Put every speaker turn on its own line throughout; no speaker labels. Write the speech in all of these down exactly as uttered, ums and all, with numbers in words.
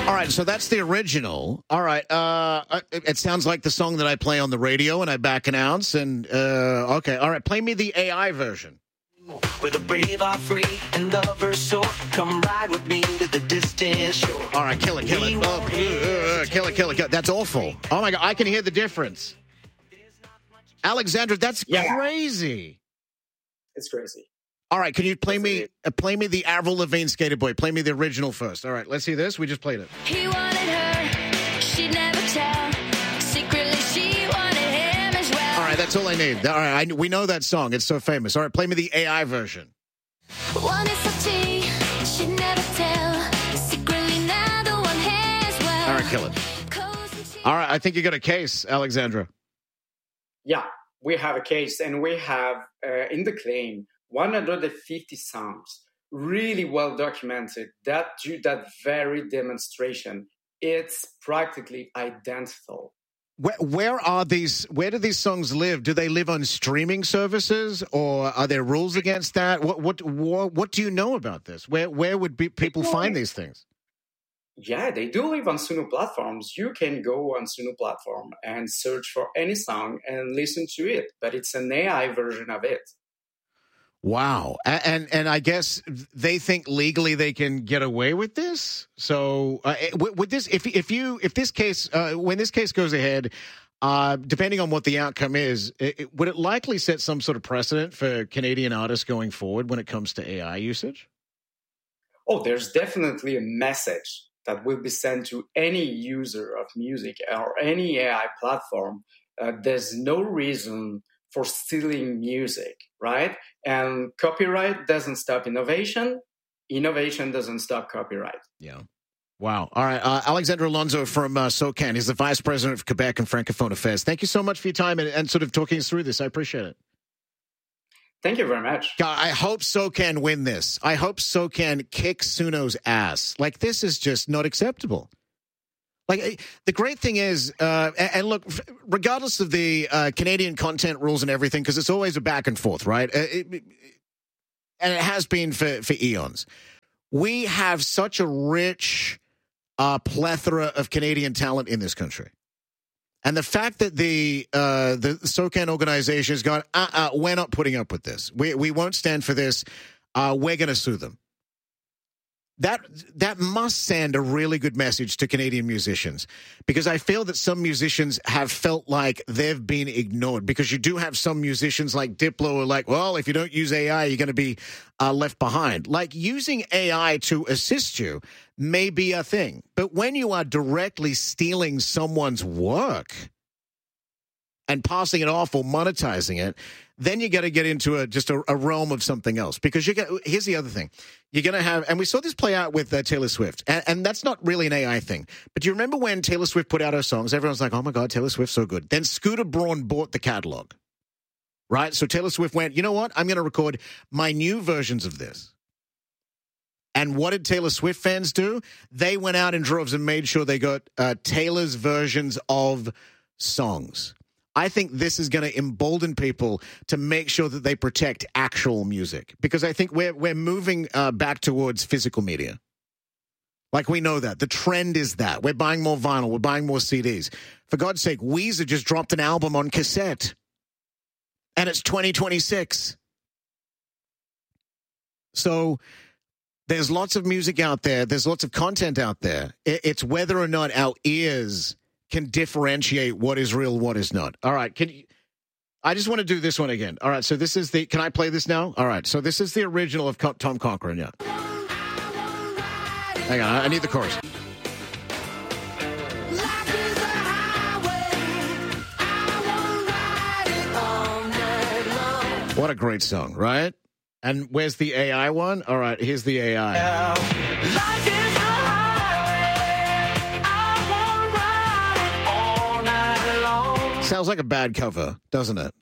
All right, so that's the original. All right, uh, it, it sounds like the song that I play on the radio and I back announce. And uh, okay, all right, play me the A I version.
With a brave are free and lovers soar. Come ride with me to the distant shore.
All right, kill it, kill it. Oh, uh, kill it, kill it, kill it. That's awful. Oh my God, I can hear the difference. Alexandra, that's
Yeah.
crazy.
It's crazy.
All right, can you play me uh, play me the Avril Lavigne Skater Boy? Play me the original first. All right, let's see this. We just played it.
He wanted her, she'd never tell. Secretly, she wanted him as well.
All right, that's all I need. All right, I, we know that song. It's so famous. All right, play me the A I version.
Wanted some tea, she'd never tell. Secretly, neither one has well.
All right, kill it.
Cozy
All right, I think you got a case, Alexandra.
Yeah, we have a case, and we have uh, in the claim one hundred fifty songs, really well documented, that do that very demonstration. It's practically identical.
Where, where are these? Where do these songs live? Do they live on streaming services, or are there rules against that? What what what, what do you know about this? Where where would be, people find these things?
Yeah, they do live on Suno platforms. You can go on Suno platform and search for any song and listen to it, but it's an A I version of it.
Wow, and, and and I guess they think legally they can get away with this. So uh, would, would this, if if you if this case uh, when this case goes ahead, uh, depending on what the outcome is, it, it, would it likely set some sort of precedent for Canadian artists going forward when it comes to A I usage?
Oh, there's definitely a message that will be sent to any user of music or any A I platform. Uh, there's no reason for stealing music, right? And copyright doesn't stop innovation. Innovation doesn't stop copyright.
Yeah. Wow. All right. Uh, Alexandre Alonso from uh, SOCAN. He's the Vice President of Quebec and Francophone Affairs. Thank you so much for your time and, and sort of talking us through this. I appreciate it.
Thank you very much.
God, I hope SOCAN win this. I hope SOCAN kicks Suno's ass. Like, this is just not acceptable. Like, the great thing is, uh, and look, regardless of the uh, Canadian content rules and everything, because it's always a back and forth, right? Uh, it, it, and it has been for, for eons. We have such a rich uh, plethora of Canadian talent in this country. And the fact that the uh, the SOCAN organization has gone, uh-uh, we're not putting up with this. We, we won't stand for this. Uh, we're going to sue them. That that must send a really good message to Canadian musicians, because I feel that some musicians have felt like they've been ignored, because you do have some musicians like Diplo who are like, well, if you don't use A I, you're going to be uh, left behind. Like, using A I to assist you may be a thing, but when you are directly stealing someone's work and passing it off or monetizing it, then you got to get into a just a, a realm of something else. Because you get, here's the other thing. You're going to have, and we saw this play out with uh, Taylor Swift, and, and that's not really an A I thing. But do you remember when Taylor Swift put out her songs? Everyone's like, oh my God, Taylor Swift's so good. Then Scooter Braun bought the catalog, right? So Taylor Swift went, you know what? I'm going to record my new versions of this. And what did Taylor Swift fans do? They went out in droves and made sure they got uh, Taylor's versions of songs. I think this is going to embolden people to make sure that they protect actual music, because I think we're we're moving uh, back towards physical media. Like, we know that. The trend is that. We're buying more vinyl. We're buying more C Ds. For God's sake, Weezer just dropped an album on cassette, and it's twenty twenty-six. So there's lots of music out there. There's lots of content out there. It's whether or not our ears can differentiate what is real, what is not. All right, can you, I just want to do this one again. All right, so this is the, can I play this now? All right, so this is the original of Tom Cochrane, yeah. Hang on, I need the chorus. What a great song, right? And where's the A I one? All right, here's the A I. Sounds like a bad cover, doesn't it?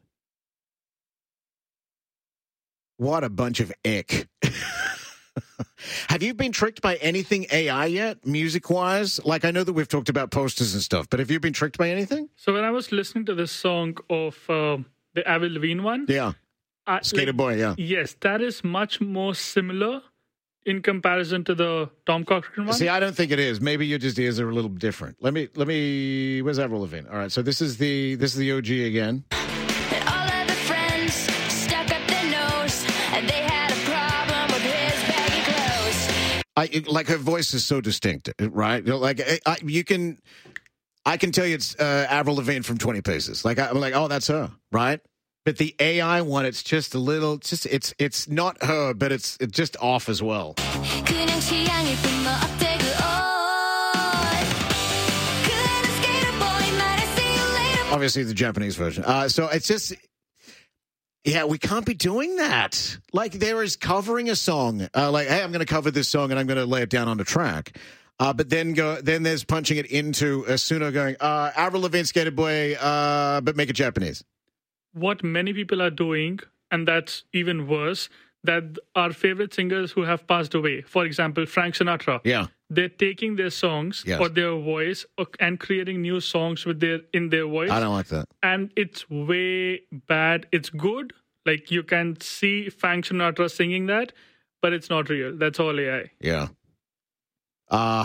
What a bunch of ick. Have you been tricked by anything A I yet, music-wise? Like, I know that we've talked about posters and stuff, but have you been tricked by anything?
So when I was listening to this song of uh, the Avril Lavigne one...
Yeah.
I,
Skater
like,
Boy, yeah.
Yes, that is much more similar in comparison to the Tom Cochrane one?
See, I don't think it is. Maybe your just ears are a little different. Let me, let me, where's Avril Lavigne? All right, so this is the, this is the O G again.
And all of the friends stuck up their nose, and they had a problem with his baggy clothes.
I, it- like her voice is so distinct, right? You know, Like I, I, you can, I can tell you it's uh, Avril Lavigne from twenty Paces. Like I, I'm like, oh, that's her, right? But the A I one, it's just a little, it's just it's it's not her, but it's it's just off as well.
그냥 취향이 뿜어대고 온. 그대는 skater boy, might I see you later.
Obviously, the Japanese version. Uh, so it's just, yeah, we can't be doing that. Like there is covering a song, uh, like hey, I'm going to cover this song and I'm going to lay it down on a track. Uh, but then go, then there's punching it into Asuno going, uh, Avril Lavigne, Skater Boy, uh, but make it Japanese.
What many people are doing, and that's even worse, that our favorite singers who have passed away, for example, Frank Sinatra,
Yeah.
they're taking their songs
Yes.
or their voice or, and creating new songs with their in their voice.
I don't like that.
And it's way bad. It's good. Like you can see Frank Sinatra singing that, but it's not real. That's all A I.
Yeah. Uh,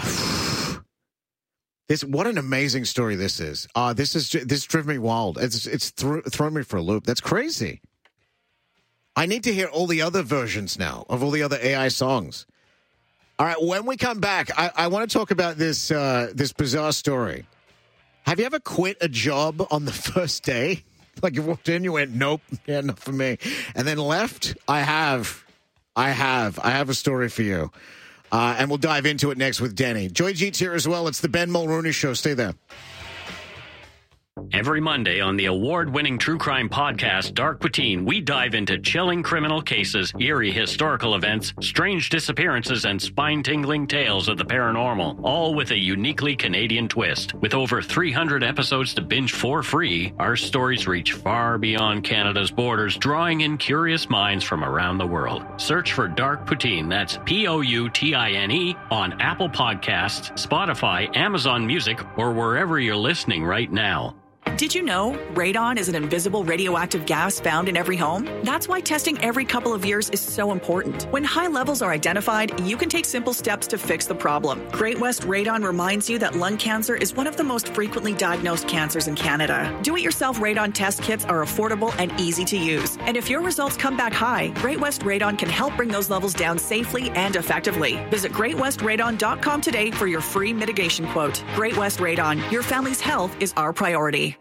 this what an amazing story this is. Uh, this is ju- this driven me wild. It's it's thro- thrown me for a loop. That's crazy. I need to hear all the other versions now of all the other A I songs. All right, when we come back, I, I want to talk about this uh, this bizarre story. Have you ever quit a job on the first day? Like you walked in, you went, nope, yeah, not for me, and then left? I have, I have, I have a story for you. Uh, and we'll dive into it next with Denny. Joy Jeet's here as well. It's the Ben Mulrooney Show. Stay there.
Every Monday on the award-winning true crime podcast Dark Poutine, we dive into chilling criminal cases, eerie historical events, strange disappearances, and spine-tingling tales of the paranormal, all with a uniquely Canadian twist. With over three hundred episodes to binge for free, our stories reach far beyond Canada's borders, drawing in curious minds from around the world. Search for Dark Poutine, that's P O U T I N E, on Apple Podcasts, Spotify, Amazon Music, or wherever you're listening right now.
Did you know radon is an invisible radioactive gas found in every home? That's why testing every couple of years is so important. When high levels are identified, you can take simple steps to fix the problem. Great West Radon reminds you that lung cancer is one of the most frequently diagnosed cancers in Canada. Do-it-yourself radon test kits are affordable and easy to use. And if your results come back high, Great West Radon can help bring those levels down safely and effectively. Visit great west radon dot com today for your free mitigation quote. Great West Radon, your family's health is our priority.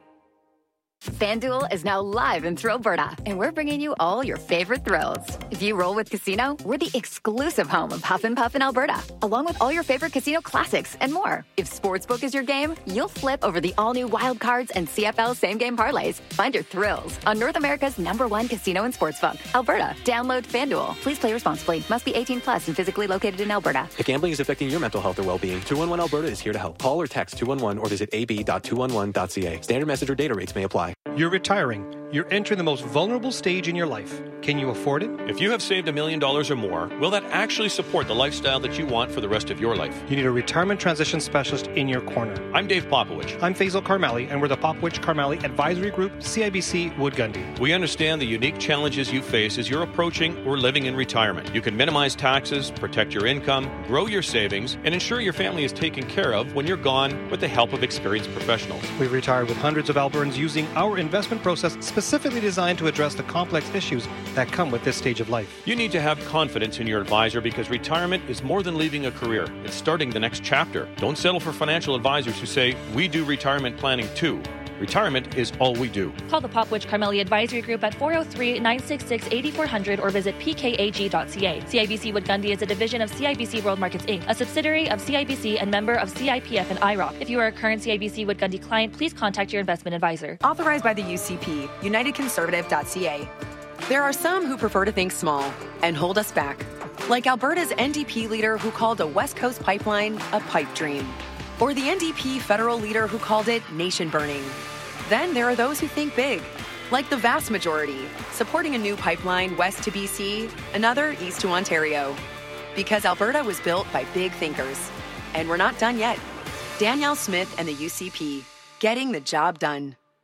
FanDuel is now live in Thrillberta, and we're bringing you all your favorite thrills. If you roll with Casino, we're the exclusive home of Huff and Puff in Alberta, along with all your favorite casino classics and more. If Sportsbook is your game, you'll flip over the all-new Wild Cards and C F L same-game parlays. Find your thrills on North America's number one casino and sportsbook, Alberta. Download FanDuel. Please play responsibly. Must be eighteen plus and physically located in Alberta.
If gambling is affecting your mental health or well-being, two one one Alberta is here to help. Call or text two one one or visit a b dot two one one dot c a. Standard message or data rates may apply.
You're retiring. You're entering the most vulnerable stage in your life. Can you afford it?
If you have saved a million dollars or more, will that actually support the lifestyle that you want for the rest of your life?
You need a retirement transition specialist in your corner.
I'm Dave Popowich.
I'm Faisal Karmali, and we're the Popowich Karmali Advisory Group, C I B C Wood Gundy.
We understand the unique challenges you face as you're approaching or living in retirement. You can minimize taxes, protect your income, grow your savings, and ensure your family is taken care of when you're gone with the help of experienced professionals.
We've retired with hundreds of Albertans using our investment process specifically designed to address the complex issues that come with this stage of life.
You need to have confidence in your advisor because retirement is more than leaving a career. It's starting the next chapter. Don't settle for financial advisors who say, we do retirement planning too. Retirement is all we do.
Call the Popwich Carmeli Advisory Group at four oh three, nine six six, eight four zero zero or visit p k a g dot c a. C I B C Wood Gundy is a division of C I B C World Markets Incorporated, a subsidiary of C I B C and member of C I P F and I R O C. If you are a current C I B C Wood Gundy client, please contact your investment advisor.
Authorized by the U C P, united conservative dot c a. There are some who prefer to think small and hold us back, like Alberta's N D P leader who called a West Coast pipeline a pipe dream, or the N D P federal leader who called it nation burning. Then there are those who think big, like the vast majority, supporting a new pipeline west to B C, another east to Ontario. Because Alberta was built by big thinkers. And we're not done yet. Danielle Smith and the U C P, getting the job done.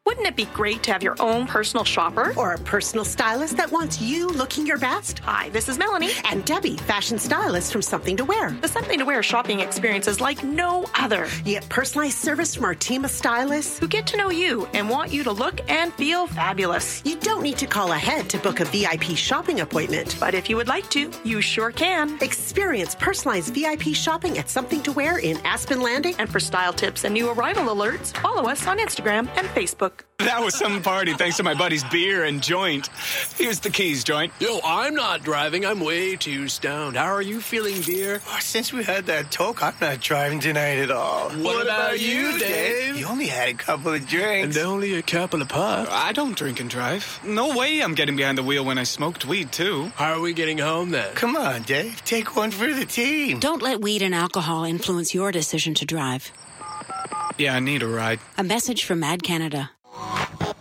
Wouldn't it be great to have your own personal shopper?
Or a personal stylist that wants you looking your best?
Hi, this is Melanie.
And Debbie, fashion stylist from Something to Wear.
The Something to Wear shopping experience is like no other.
You get personalized service from our team of stylists
who get to know you and want you to look and feel fabulous.
You don't need to call ahead to book a V I P shopping appointment.
But if you would like to, you sure can.
Experience personalized V I P shopping at Something to Wear in Aspen Landing.
And for style tips and new arrival alerts, follow us on Instagram and Facebook.
That was some party thanks to my buddy's beer and joint. Here's the keys, Joint.
Yo, I'm not driving. I'm way too stoned. How are you feeling, beer?
Oh, since we had that talk, I'm not driving tonight at all.
What, what about, about you, Dave? Dave?
You only had a couple of drinks.
And only a couple of puffs.
I don't drink and drive. No way I'm getting behind the wheel when I smoked weed, too.
How are we getting home, then?
Come on, Dave. Take one for the team.
Don't let weed and alcohol influence your decision to drive.
Yeah, I need a ride.
A message from Mad Canada.